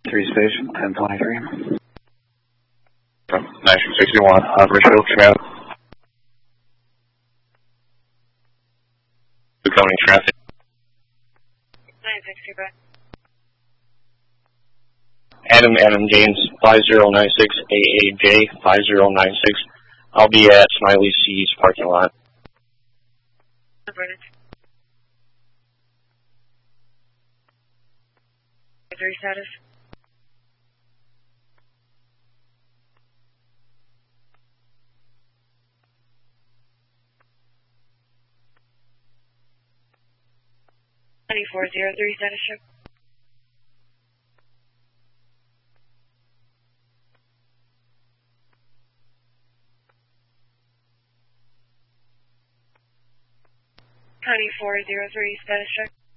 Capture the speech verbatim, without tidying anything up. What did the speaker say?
three station, ten twenty-three. nine sixty-one, uh, Richfield, traffic. Becoming traffic. nine sixty, bye. Adam, Adam James, five zero nine six, A A J, five zero nine six. I'll be at Smiley C's parking lot. Three status. twenty-four zero three status check. twenty-four zero three status check.